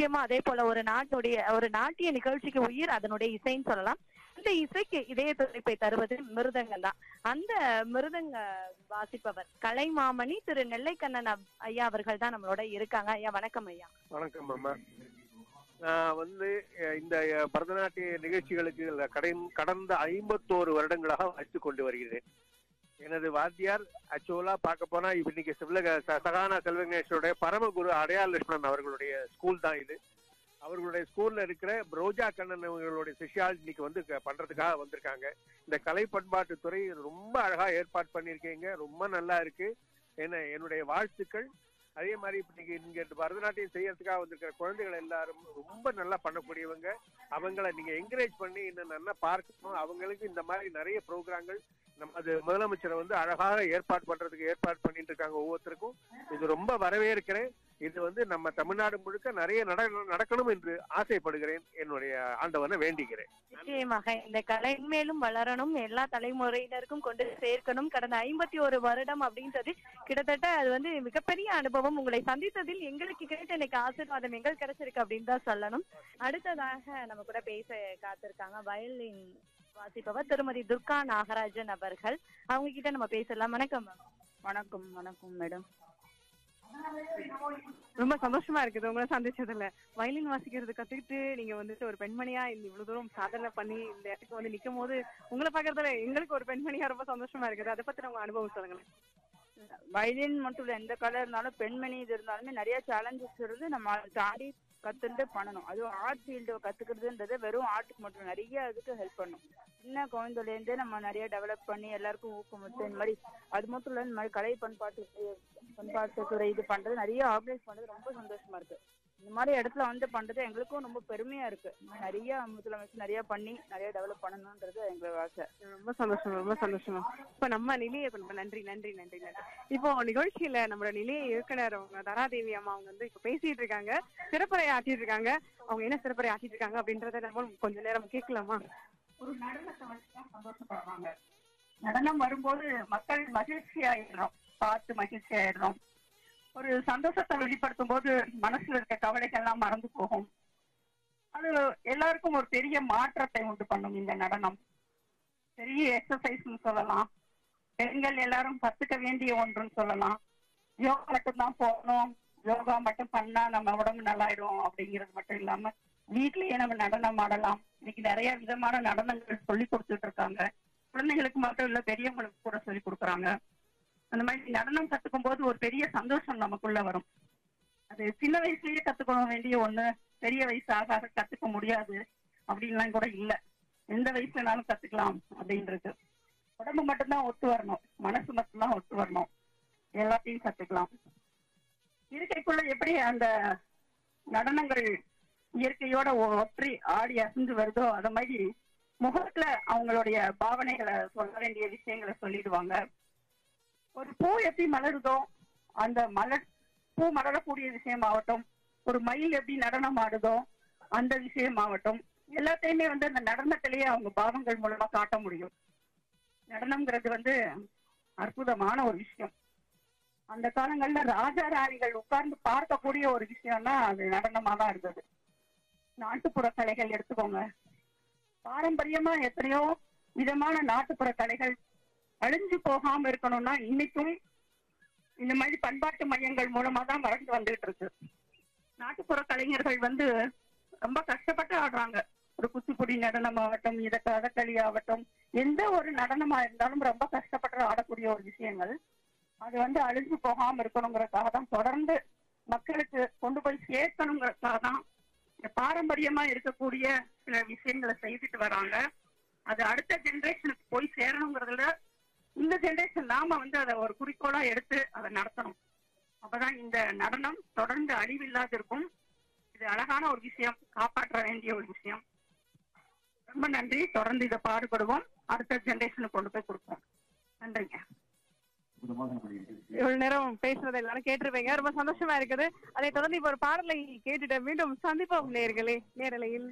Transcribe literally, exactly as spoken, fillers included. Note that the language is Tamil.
முக்கியமா அதே போல ஒரு நாட்டுடைய ஒரு நாட்டிய நிகழ்ச்சிக்கு உயிர் அதனுடைய இசைன்னு சொல்லலாம். அந்த இசைக்கு இதய துடிப்பை தருவது மிருதங்கம் தான். அந்த மிருதங்க வாசிப்பவர் கலைமாமணி திரு நெல்லைக்கண்ணன் ஐயா அவர்கள் தான் நம்மளோட இருக்காங்க. ஐயா வணக்கம். ஐயா வணக்கம் அம்மா. நான் வந்து இந்த பரதநாட்டிய நிகழ்ச்சிகளுக்கு கடந்த ஐம்பத்தோரு வருடங்களாக வாசித்துக் கொண்டு வருகிறேன். எனது வாத்தியார் ஆக்சுவலா பார்க்க போனா இன்னைக்கு சகானா செல்வகணேஸ்வருடைய பரமகுரு அடையார் லட்சுமணன் அவர்களுடைய ஸ்கூல் தான் இது. அவர்களுடைய ஸ்கூல்ல இருக்கிற ரோஜா கண்ணன் அவர்களுடைய சிஷியால் இன்னைக்கு வந்து பண்றதுக்காக வந்திருக்காங்க. இந்த கலை பண்பாட்டு துறை ரொம்ப அழகா ஏற்பாடு பண்ணிருக்கீங்க, ரொம்ப நல்லா இருக்கு. என்ன என்னுடைய வாழ்த்துக்கள். அதே மாதிரி இப்ப நீங்க இங்க பரதநாட்டியம் செய்யறதுக்காக வந்திருக்கிற குழந்தைகள் எல்லாரும் ரொம்ப நல்லா பண்ணக்கூடியவங்க. அவங்களை நீங்க என்கரேஜ் பண்ணி இன்னும் நல்லா பார்க்கணும். அவங்களுக்கு இந்த மாதிரி நிறைய ப்ரோக்ராம்கள் நம்ம அது முதலமைச்சரை வந்து அழகாக ஏற்பாடு பண்றதுக்கு ஏற்பாடு பண்ணிட்டு இருக்காங்க ஒவ்வொருத்தருக்கும். இது ரொம்ப வரவேற்கிறேன். இது வந்து நம்ம தமிழ்நாடு முழுக்க நிறைய நடக்கணும் என்று ஆசைப்படுகிறேன். என்னுடைய ஆண்டவனை வேண்டிக்கிறேன். நிச்சயமாக இந்த கலை மேலும் வளரணும், எல்லா தலைமுறையினருக்கும் கொண்டு சேர்க்கணும். கடந்த ஐம்பத்தி ஒரு வருடம் அப்படின்றது கிட்டத்தட்ட அது வந்து மிகப்பெரிய அனுபவம். உங்களை சந்தித்ததில் எங்களுக்கு கிடைத்த இன்னைக்கு ஆசீர்வாதம் எங்களுக்கு கிடைச்சிருக்கு அப்படின்னு தான் சொல்லணும். அடுத்ததாக நம்ம கூட பேச காத்திருக்காங்க வயலின் வாசிப்பவர் திருமதி துர்கா நாகராஜன் அவர்கள். அவங்க கிட்ட நம்ம பேசலாம். வணக்கம். வணக்கம். வணக்கம் மேடம். ரொம்ப சந்தோஷமா இருக்குது உங்களை சந்திச்சதுல. வயலின் வாசிக்கிறது கத்துக்கிட்டு நீங்க வந்துட்டு ஒரு பெண்மணியா இந்த இவ்வளவு தூரம் சாதனை பண்ணி இந்த இடத்துக்கு வந்து நிக்கும் போது உங்களை பாக்குறதுல எங்களுக்கு ஒரு பெண்மணியா ரொம்ப சந்தோஷமா இருக்குது. அதை பத்தி உங்க அனுபவம் சொல்லுங்களேன். வயலின் மட்டும் இல்ல, எந்த கலை இருந்தாலும் பெண்மணி இது இருந்தாலுமே நிறைய சேலஞ்சஸ் இருந்து நம்ம தாண்டி கத்துட்டு பண்ணணும். அதுவும் ஆர்ட் ஃபீல்டு கத்துக்கிறதுன்றது வெறும் ஆர்ட்டுக்கு மட்டும் நிறைய இதுக்கு ஹெல்ப் பண்ணும். சின்ன குழந்தைல இருந்தே நம்ம நிறைய டெவலப் பண்ணி எல்லாருக்கும் ஊக்கமிட்டு இந்த மாதிரி அது மட்டும் இல்ல இந்த மாதிரி கலை பண்பாட்டு பண்பாட்டு துறை இது பண்றது நிறைய ஆர்கனைஸ் பண்றது ரொம்ப சந்தோஷமா இருக்கு. இந்த மாதிரி இடத்துல வந்து பண்றது எங்களுக்கும் ரொம்ப பெருமையா இருக்கு. நிறைய முதலமைச்சர் நிறைய பண்ணி நிறைய டெவலப் பண்ணணும்ன்றது எங்களோட ஆசை. ரொம்ப சந்தோஷம், ரொம்ப சந்தோஷமா. இப்ப நம்ம நிலைய நன்றி நன்றி நன்றி நன்றி. இப்போ நிகழ்ச்சியில நம்மளோட நிலைய இயக்குனர் அவங்க தராதேவி அம்மா அவங்க வந்து இப்ப பேசிட்டு இருக்காங்க, சிறப்புரை ஆற்றிட்டு இருக்காங்க. அவங்க என்ன சிறப்புரை ஆற்றிட்டு இருக்காங்க அப்படின்றத நம்ம கொஞ்ச நேரம் கேட்கலாமா? ஒரு நடனத்தை வச்சுதான் சந்தோஷப்படுறாங்க. நடனம் வரும்போது மக்கள் மகிழ்ச்சி ஆயிடுறோம், பார்த்து மகிழ்ச்சி ஆயிடுறோம். ஒரு சந்தோஷத்தை வெளிப்படுத்தும் போது மனசுல இருக்க கவலைகள் எல்லாம் மறந்து போகும். அது எல்லாருக்கும் ஒரு பெரிய மாற்றத்தை உண்டு பண்ணும். இந்த நடனம் பெரிய எக்ஸசைஸ்ன்னு சொல்லலாம். பெண்கள் எல்லாரும் கத்துக்க வேண்டிய ஒன்றுன்னு சொல்லலாம். யோகா மட்டும் தான் போகணும், யோகா மட்டும் பண்ணா நம்ம உடம்பு நல்லாயிடும் அப்படிங்கிறது மட்டும் இல்லாம வீட்லயே நம்ம நடனம் ஆடலாம். இன்னைக்கு நிறைய விதமான நடனங்கள் சொல்லி கொடுத்துட்டு இருக்காங்க. குழந்தைகளுக்கு மட்டும் இல்ல, பெரியவங்களுக்கு கூட சொல்லி கொடுக்குறாங்க. அந்த மாதிரி நடனம் கத்துக்கும் போது ஒரு பெரிய சந்தோஷம் நமக்குள்ள வரும். அது சின்ன வயசுலயே கத்துக்க வேண்டிய ஒண்ணு, பெரிய வயசு ஆக கத்துக்க முடியாது அப்படின்லாம் கூட இல்ல. எந்த வயசுனாலும் கத்துக்கலாம் அப்படின்றது. உடம்பு மட்டும்தான் ஒத்து வரணும், மனசு மட்டும்தான் ஒத்து வரணும். எல்லாத்தையும் கத்துக்கலாம். இருக்கைக்குள்ள எப்படி அந்த நடனங்கள் இயற்கையோட ஒற்றி ஆடி அசைந்து வருதோ அத மாதிரி முகத்துல அவங்களுடைய பாவனைகளை சொல்ல வேண்டிய விஷயங்களை சொல்லிடுவாங்க. ஒரு பூ எப்படி மலருதோ அந்த மலர் பூ மலரக்கூடிய விஷயமாகட்டும், ஒரு மயில் எப்படி நடனம் ஆடுதோ அந்த விஷயமாகட்டும், எல்லாத்தையுமே வந்து அந்த நடனத்திலேயே அவங்க பாவங்கள் மூலமா காட்ட முடியும். நடனம்ங்கிறது வந்து அற்புதமான ஒரு விஷயம். அந்த காலங்கள்ல ராஜா ராணிகள் உட்கார்ந்து பார்க்கக்கூடிய ஒரு விஷயம்னா அது நடனமா தான் இருந்தது. நாட்டுப்புற கலைகள் எடுத்துக்கோங்க, பாரம்பரியமா எத்தனையோ விதமான நாட்டுப்புற கலைகள் அழிஞ்சு போகாம இருக்கணும்னா இன்னைக்கும் இந்த மாதிரி பண்பாட்டு மையங்கள் மூலமா தான் வளர்ந்து வந்துட்டு இருக்கு. நாட்டுப்புற கலைஞர்கள் வந்து ரொம்ப கஷ்டப்பட்டு ஆடுறாங்க. ஒரு குச்சிப்புடி நடனம் ஆகட்டும், இத கதகளி ஆகட்டும், எந்த ஒரு நடனமா இருந்தாலும் ரொம்ப கஷ்டப்பட்டு ஆடக்கூடிய ஒரு விஷயங்கள். அது வந்து அழிஞ்சு போகாம இருக்கணுங்கிறதுக்காக தான் தொடர்ந்து மக்களுக்கு கொண்டு போய் சேர்க்கணுங்கிறதுக்காக தான் பாரம்பரியமா இருக்கக்கூடிய சில விஷயங்களை செய்துட்டு வராங்க. அது அடுத்த ஜெனரேஷனுக்கு போய் சேரணுங்கிறதுல இந்த ஜெனரேஷன் நாம வந்து அதை ஒரு குறிக்கோளா எடுத்து அதை நடத்தணும். அப்பதான் இந்த நடனம் தொடர்ந்து அழிவில்லாது இருக்கும். இது அழகான ஒரு விஷயம், காப்பாற்ற வேண்டிய ஒரு விஷயம். ரொம்ப நன்றி. தொடர்ந்து இதை பாடுபடுவோம், அடுத்த ஜெனரேஷனுக்கு கொண்டு போய் கொடுப்போம். நன்றிங்க. இவ்வளவு நேரம் பேசுறதை எல்லாரும் கேட்டிருப்பீங்க, ரொம்ப சந்தோஷமா இருக்குது. அதை தொடர்ந்து இப்ப ஒரு பாடலை கேட்டுட்டு மீண்டும் சந்திப்போம் நேர்களே நேரலையில்.